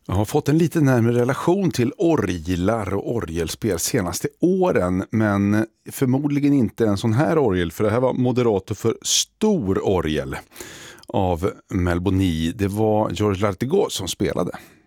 Jag har fått en lite närmare relation till orglar och orgelspel senaste åren, men förmodligen inte en sån här orgel, för det här var moderator för stor orgel av Melboni. Det var Georges Lartigot som spelade.